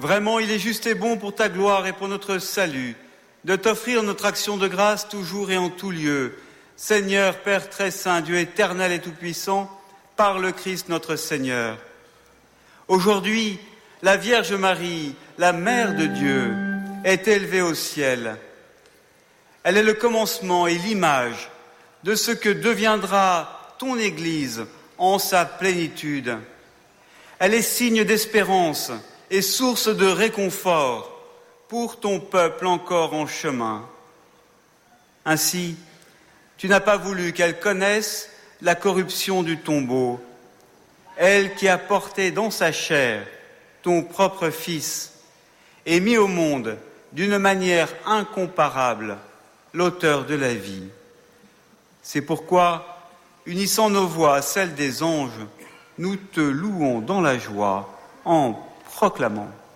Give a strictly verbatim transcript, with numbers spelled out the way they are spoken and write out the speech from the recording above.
Vraiment, il est juste et bon pour ta gloire et pour notre salut, de t'offrir notre action de grâce toujours et en tout lieu. Seigneur, Père très saint, Dieu éternel et tout-puissant, par le Christ notre Seigneur. Aujourd'hui, la Vierge Marie, la Mère de Dieu, est élevée au ciel. Elle est le commencement et l'image de ce que deviendra ton Église en sa plénitude. Elle est signe d'espérance et source de réconfort pour ton peuple encore en chemin. Ainsi, tu n'as pas voulu qu'elle connaisse la corruption du tombeau, elle qui a porté dans sa chair ton propre Fils et mis au monde d'une manière incomparable l'auteur de la vie. C'est pourquoi, unissant nos voix à celles des anges, nous te louons dans la joie en proclamant.